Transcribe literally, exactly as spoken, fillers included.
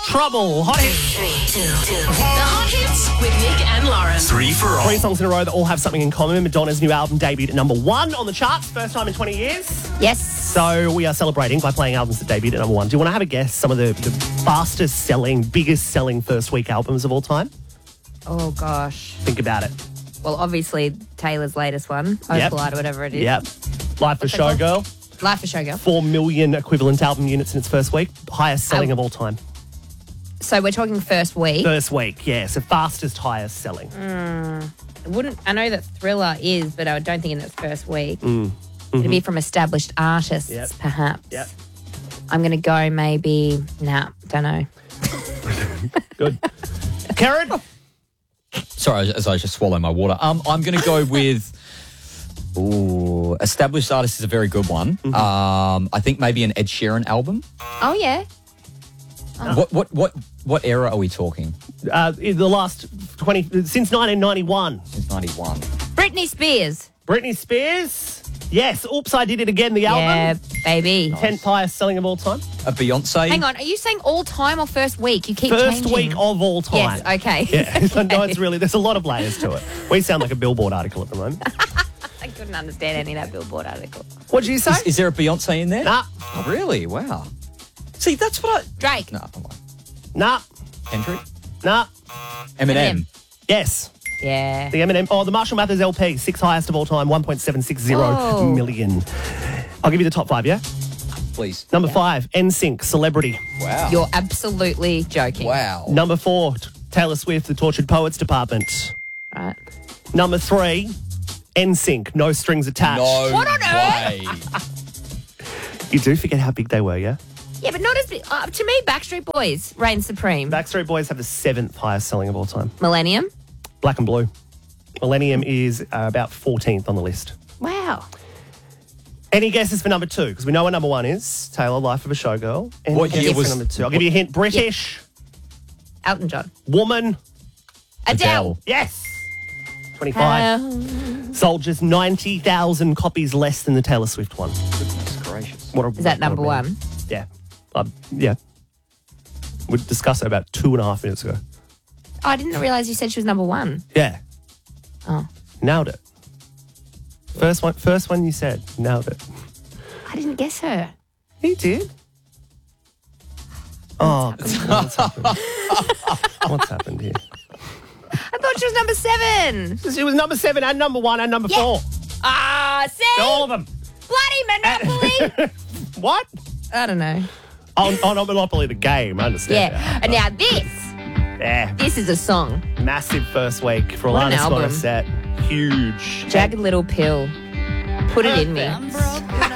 Trouble. Hot hits. Three, two, two. The Hot Hits with Nick and Lauren. Three for all. Three songs in a row that all have something in common. Madonna's new album debuted at number one on the charts, first time in twenty years. Yes. So we are celebrating by playing albums that debuted at number one. Do you want to have a guess some of the, the fastest selling, biggest selling first week albums of all time? Oh, gosh. Think about it. Well, obviously, Taylor's latest one, Yep. Opalite or whatever it is. Yep. Life for What's it called? Showgirl. Life of Showgirl. Four million equivalent album units in its first week. Highest selling Oh. of all time. So we're talking first week. First week, yeah. So fastest, highest selling. I wouldn't. I know that Thriller is, but I don't think in its first week. Mm. It'd be from established artists, Yep. perhaps. Yep. I'm going to go maybe. Nah, don't know. Good. Karen? Sorry, as I just swallow my water. Um, I'm going to go with. Ooh, established artist is a very good one. Mm-hmm. Um, I think maybe an Ed Sheeran album. Oh yeah. What what what what era are we talking? Uh, in the last twenty, since nineteen ninety-one. Since ninety-one. Britney Spears. Britney Spears. Yes. Oops, I Did It Again, the Yeah, album. baby. tenth highest selling of all time. A Beyonce. Hang on. Are you saying all time or first week? You keep First changing. week of all time. Yes. Okay. Yeah. So no, it's really, there's a lot of layers to it. We sound like a Billboard article at the moment. I couldn't understand any of that Billboard article. What did you say? Is, is there a Beyonce in there? Nah. Oh, really? Wow. See, that's what I. Drake. No, come on. Nah. Kendrick. Nah. Eminem. Eminem. Yes. Yeah. The Eminem. Oh, the Marshall Mathers L P, sixth highest of all time, one point seven six zero Whoa. million. I'll give you the top five, yeah? Please. Number five, N Sync, Celebrity. Wow. You're absolutely joking. wow. Number four, T- Taylor Swift, The Tortured Poets Department. Right. Number three, N Sync, No Strings Attached. No What on way. You do forget how big they were, yeah? Yeah, but not as big. Uh, to me, Backstreet Boys reign supreme. Backstreet Boys have the seventh highest selling of all time. Millennium. Black and Blue. Millennium is uh, about fourteenth on the list. Wow. Any guesses for number two? Because we know what number one is. Taylor, Life of a Showgirl. Any What guesses year for was- number two? I'll give you a hint. British. Elton John. Woman. Adele. Yes. twenty-five. Um, Sold just ninety thousand copies less than the Taylor Swift one. Goodness gracious. What a, is that what a number band. one? Yeah. Um, yeah. We discussed it about two and a half minutes ago. Oh, I didn't realise you said she was number one. Yeah. Oh. Nailed it. First one, first one you said. Nailed it. I didn't guess her. You did. Oh, what's happened? What's happened here? I thought she was number seven. She was number seven and number one and number Yeah. four. Ah, see? All of them. Bloody Monopoly. What? I don't know. Oh, oh, not Monopoly, the game. I understand. Yeah. And now this. Yeah. This is a song. Massive first week for What an Alanis album. Morissette. Huge. Jagged Little Pill. Put it in me.